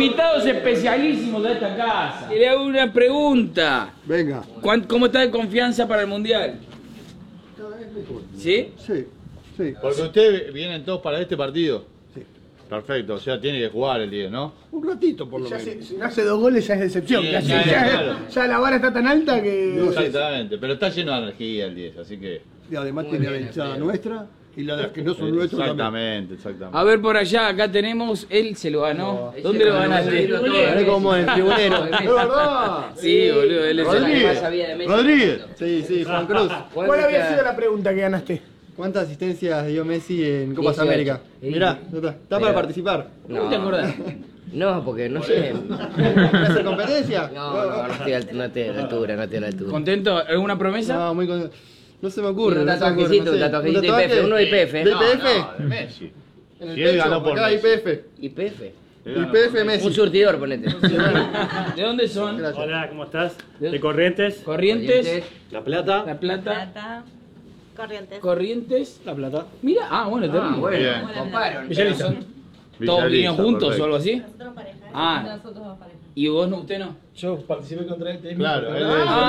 invitados especialísimos de esta casa. Y le hago una pregunta. Venga. ¿Cómo está de confianza para el Mundial? Cada vez mejor. ¿Sí? Sí, sí. Porque ustedes vienen todos para este partido. Sí. Perfecto, o sea, tiene que jugar el 10, ¿no? Un ratito por lo Ya menos. si no hace 2 goles ya es decepción. Sí, Casi. ya, claro. Ya la vara está tan alta que... Exactamente, pero está lleno de energía el 10, así que... Y además tiene la hinchada nuestra y la de las que no son nuestras también. Exactamente. A ver por allá, acá tenemos, él se lo ganó. ¿Dónde lo ganaste? Gané como el tribunero. ¿Es verdad? Sí, boludo, él es Rodríguez. Rodríguez. Sí, Juan Cruz. ¿Cuál había sido la pregunta que ganaste? ¿Cuántas asistencias dio Messi en Copas 18. América? Mirá, está para participar. ¿Cómo te acordás? No, porque no sé. ¿Hace competencia? No estoy a la altura, no estoy a la altura. ¿Contento? ¿Alguna promesa? No, muy contento. No se me ocurre. Un no se me ocurre, tatuajecito, no sé. un tatuajecito IPF, uno IPF. ¿De IPF? No, de Messi. En el Si él ganó pecho, por acá Messi. IPF. IPF. IPF Messi. Un surtidor, ponete. ¿De dónde son? Gracias. Hola, ¿cómo estás? De Corrientes. Corrientes. La Plata. La Plata. Plata. Corrientes. Corrientes. La Plata. Mira, bueno, terrible. Bueno, Bien. comparon. Villalista. ¿Todos Villalista, vinieron juntos perfecto. o algo así? Nosotros pareja. Ah. Nosotros dos pareja. ¿Y vos no? ¿Usted no? Yo participé contra este. Claro, él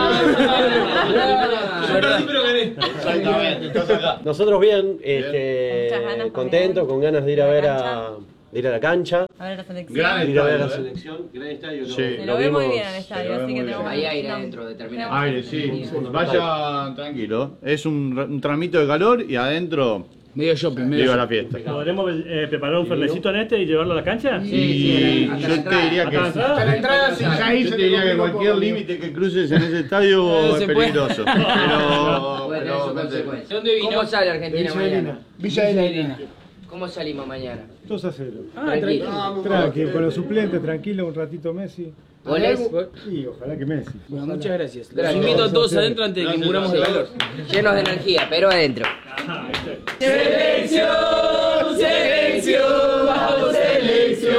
Ah, verdad. Exactamente, estás acá. Nosotros bien, Muchas ganas contentos, también. con ganas de ir a ver La de ir a la cancha, A ver la selección. Gran de ir a ver a la estadio, ¿eh? selección, gran estadio. Sí. Se lo ve muy bien al estadio, así que tenemos... Hay aire adentro determinado. Aire, sí. Vaya tranquilo. Es un tramito de calor y adentro Medio shopping, viva la fiesta. ¿Podremos preparar un fernecito en este y llevarlo a la cancha? Y hasta yo la te diría que ¿Hasta la entrada? A la entrada sí, ya ahí yo se te diría que complicó un cualquier poco. límite que cruces en ese estadio Se es puede. peligroso. Puede tener Pero su consecuencia. ¿Dónde vino? ¿Cómo sale Argentina mañana? Villa de Elena. ¿Cómo salimos mañana? 2-0. Tranquilo. Tranqui, con los suplentes, tranquilo, un ratito Messi. ¿Goles? Y ojalá que Messi. Bueno, muchas gracias. Los Gracias. invito a todos adentro antes de que muramos de calor. Llenos de energía, pero adentro. Selección, selección, vamos selección.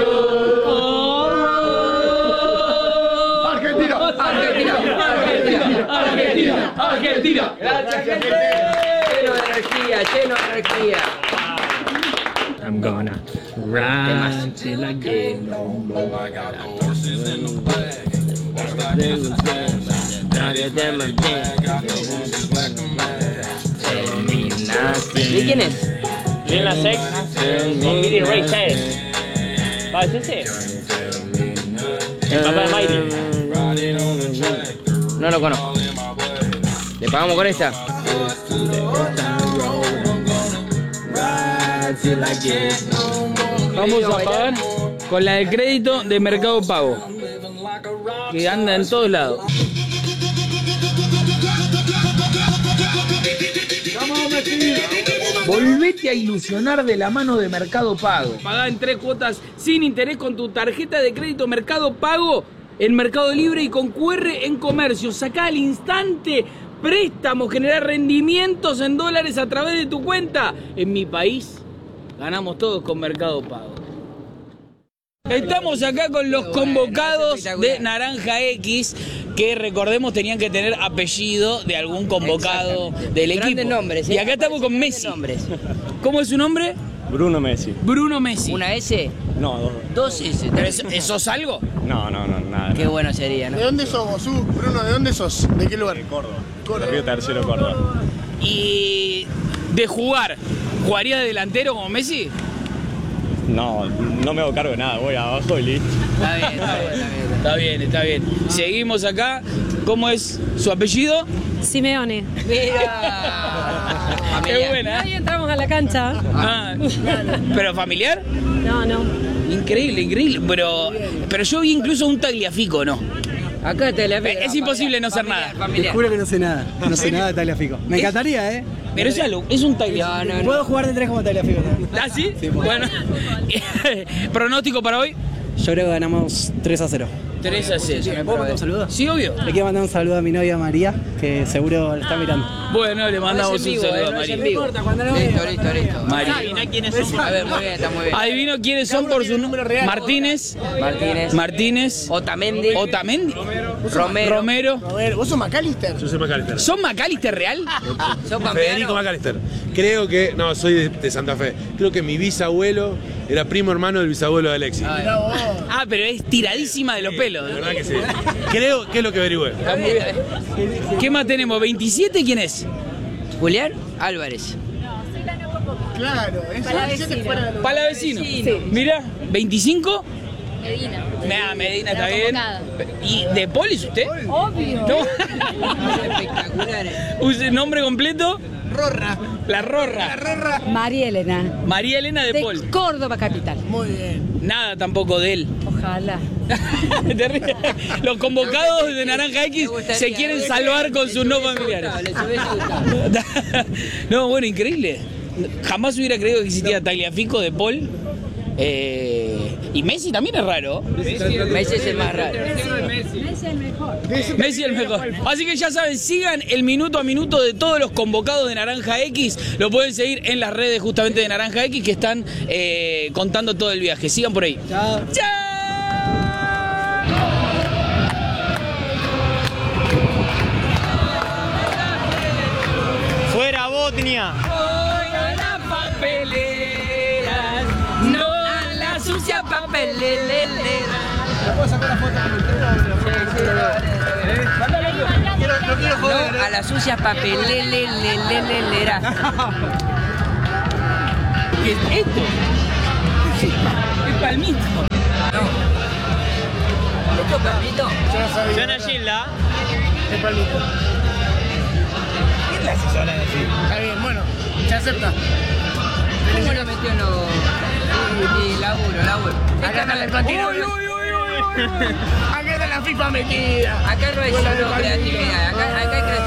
Argentina. Argentina, Argentina. Gracias, gente. Lleno de energía, lleno de energía. I'm gonna run till I get no more. ¿De quién es? Lil Nas X con Billy Ray Cyrus. ¿Parece ese? El papá de Miley. No lo conozco. ¿Le pagamos con esta? Vamos a pagar con la de crédito de Mercado Pago, que anda en todos lados. Volvete a ilusionar de la mano de Mercado Pago. Pagá en 3 cuotas sin interés con tu tarjeta de crédito Mercado Pago en Mercado Libre y con QR en comercio. Sacá al instante préstamos, generar rendimientos en dólares a través de tu cuenta. En mi país ganamos todos con Mercado Pago. Estamos acá con los convocados de Naranja X, que recordemos tenían que tener apellido de algún convocado del equipo. Grandes nombres, Y acá estamos con Grandes Messi. nombres. ¿Cómo es su nombre? Bruno Messi. Bruno Messi. ¿Una S? No, 2 S. ¿Pero eso es algo? no, nada. Qué bueno sería, ¿no? ¿De dónde sos vos, Bruno? ¿De dónde sos? ¿De qué lugar? Córdoba. Río Tercero, Córdoba. Y de jugar, ¿jugaría de delantero como Messi? No me hago cargo de nada, voy abajo y listo. Está bien, está bien, está bien. Está bien, está bien. Seguimos acá. ¿Cómo es su apellido? Simeone. Mira. Es buena. Ahí entramos a la cancha. Ah, ¿pero familiar? No, no. Increíble, increíble. Pero yo vi incluso un Tagliafico, ¿no? Acá te la Es imposible no ser nada. Familiar. Juro que no sé nada. No sé nada de Tagliafico. Me encantaría, ¿eh? Pero es un Tagliafico. No, no, no. Puedo jugar de 3 como Tagliafico también. ¿Ah, sí? Sí, puedo. Bueno. ¿Pronóstico para hoy? Yo creo que ganamos 3-0. 3-0. ¿Me puedo mandar un saludo? Sí, obvio. Le quiero mandar un saludo a mi novia María, que seguro la está mirando. Bueno, le mandamos No es en un vivo, saludo a no es en María. vivo. cuando no Listo, listo, listo. María. ¿Quiénes son? A ver, muy bien, está muy bien. Adivino quiénes son por su número real. Martínez. Martínez. Martínez. Otamendi. Otamendi. Romero. ¿Vos sos McAllister? Yo soy McAllister. ¿Son McAllister real? ¿Sos Federico pampeano? McAllister. Creo que. No, soy de Santa Fe. Creo que mi bisabuelo era primo hermano del bisabuelo de Alexis. Ah, pero es tiradísima de los pelos. La verdad que sí. Creo que es lo que averigüé. Está muy bien. ¿Qué más tenemos? ¿27 quién es? Julián Álvarez. Claro, es Palavecino. Mira, ¿25? Medina. Medina está La bien. convocada. ¿Y de Paul es usted? Obvio. No. Espectaculares. ¿Use nombre completo? Rorra. La Rorra. María Elena. María Elena de Paul. Córdoba capital. Muy bien. Nada tampoco de él. Ojalá. Te ríes. Los convocados de Naranja X se quieren salvar con sus no familiares. No, bueno, increíble. Jamás hubiera creído que existía Tagliafico de Paul. Y Messi también es raro. Messi es el más raro. Messi el mejor. Así que ya saben, sigan el minuto a minuto de todos los convocados de Naranja X. Lo pueden seguir en las redes justamente de Naranja X que están contando todo el viaje. Sigan por ahí. Chao. ¡Chao! Fuera Botnia. Voy a la papelera, no a la sucia papelera. No a la sucia papelelelelelera. ¿Qué es esto? Es palmito. ¿Esto es palmito? Suena Gilda. Es palmito. Está bien, bueno, se acepta. ¿Cómo lo metió en los...? Sí, laburo. Acá está el platino. Acá está la FIFA metida. Acá no hay solo creatividad, acá hay creatividad.